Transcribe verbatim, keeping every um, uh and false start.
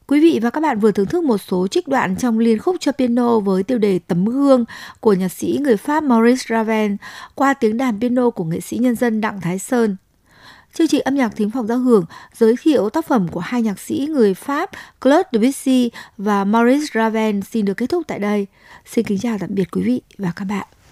Quý vị và các bạn vừa thưởng thức một số trích đoạn trong liên khúc cho piano với tiêu đề Tấm gương của nhạc sĩ người Pháp Maurice Ravel qua tiếng đàn piano của nghệ sĩ nhân dân Đặng Thái Sơn. Chương trình âm nhạc thính phòng giao hưởng giới thiệu tác phẩm của hai nhạc sĩ người Pháp Claude Debussy và Maurice Ravel xin được kết thúc tại đây. Xin kính chào tạm biệt quý vị và các bạn.